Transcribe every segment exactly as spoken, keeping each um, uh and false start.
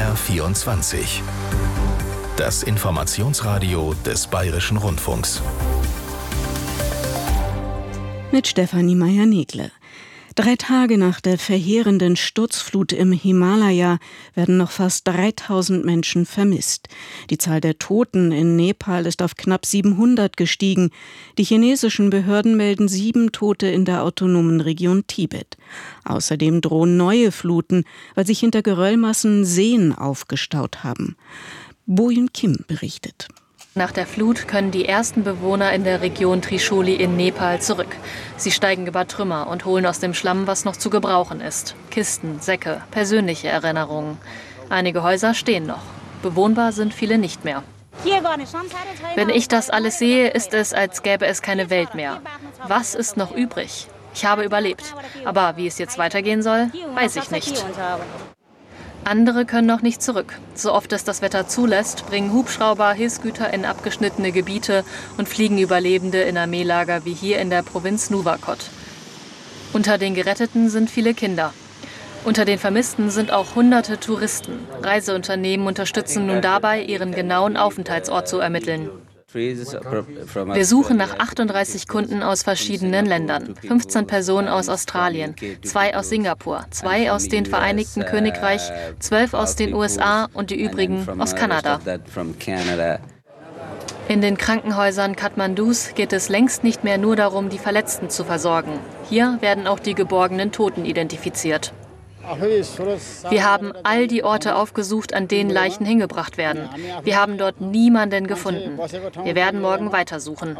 R vierundzwanzig. Das Informationsradio des Bayerischen Rundfunks. Mit Stefanie Meyer-Negle. Drei Tage nach der verheerenden Sturzflut im Himalaya werden noch fast dreitausend Menschen vermisst. Die Zahl der Toten in Nepal ist auf knapp siebenhundert gestiegen. Die chinesischen Behörden melden sieben Tote in der autonomen Region Tibet. Außerdem drohen neue Fluten, weil sich hinter Geröllmassen Seen aufgestaut haben. Bo-Yun Kim berichtet. Nach der Flut können die ersten Bewohner in der Region Trishuli in Nepal zurück. Sie steigen über Trümmer und holen aus dem Schlamm, was noch zu gebrauchen ist. Kisten, Säcke, persönliche Erinnerungen. Einige Häuser stehen noch. Bewohnbar sind viele nicht mehr. Wenn ich das alles sehe, ist es, als gäbe es keine Welt mehr. Was ist noch übrig? Ich habe überlebt. Aber wie es jetzt weitergehen soll, weiß ich nicht. Andere können noch nicht zurück. So oft es das Wetter zulässt, bringen Hubschrauber Hilfsgüter in abgeschnittene Gebiete und fliegen Überlebende in Armeelager wie hier in der Provinz Nuwakot. Unter den Geretteten sind viele Kinder. Unter den Vermissten sind auch hunderte Touristen. Reiseunternehmen unterstützen nun dabei, ihren genauen Aufenthaltsort zu ermitteln. Wir suchen nach achtunddreißig Kunden aus verschiedenen Ländern. fünfzehn Personen aus Australien, zwei aus Singapur, zwei aus dem Vereinigten Königreich, zwölf aus den U S A und die übrigen aus Kanada. In den Krankenhäusern Kathmandus geht es längst nicht mehr nur darum, die Verletzten zu versorgen. Hier werden auch die geborgenen Toten identifiziert. Wir haben all die Orte aufgesucht, an denen Leichen hingebracht werden. Wir haben dort niemanden gefunden. Wir werden morgen weitersuchen.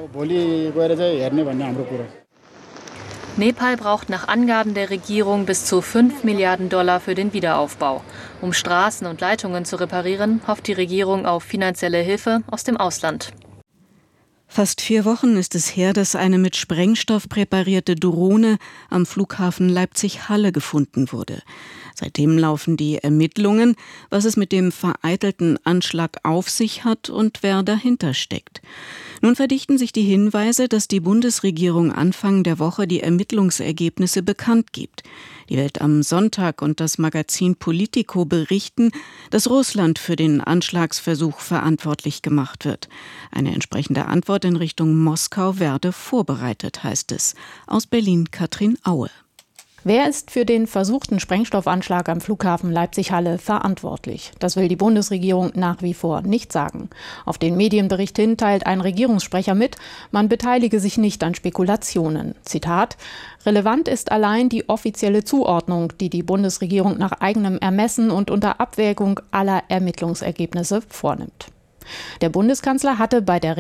Nepal braucht nach Angaben der Regierung bis zu fünf Milliarden Dollar für den Wiederaufbau. Um Straßen und Leitungen zu reparieren, hofft die Regierung auf finanzielle Hilfe aus dem Ausland. Fast vier Wochen ist es her, dass eine mit Sprengstoff präparierte Drohne am Flughafen Leipzig-Halle gefunden wurde. Seitdem laufen die Ermittlungen, was es mit dem vereitelten Anschlag auf sich hat und wer dahinter steckt. Nun verdichten sich die Hinweise, dass die Bundesregierung Anfang der Woche die Ermittlungsergebnisse bekannt gibt. Die Welt am Sonntag und das Magazin Politico berichten, dass Russland für den Anschlagsversuch verantwortlich gemacht wird. Eine entsprechende Antwort in Richtung Moskau werde vorbereitet, heißt es. Aus Berlin Katrin Aue. Wer ist für den versuchten Sprengstoffanschlag am Flughafen Leipzig-Halle verantwortlich? Das will die Bundesregierung nach wie vor nicht sagen. Auf den Medienbericht hin teilt ein Regierungssprecher mit, man beteilige sich nicht an Spekulationen. Zitat: Relevant ist allein die offizielle Zuordnung, die die Bundesregierung nach eigenem Ermessen und unter Abwägung aller Ermittlungsergebnisse vornimmt. Der Bundeskanzler hatte bei der